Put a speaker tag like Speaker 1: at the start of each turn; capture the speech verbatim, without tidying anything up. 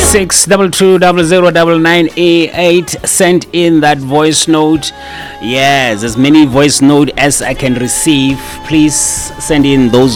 Speaker 1: six double two double zero double nine eight. Send in that voice note. Yes, as many voice note as I can receive. Please send in those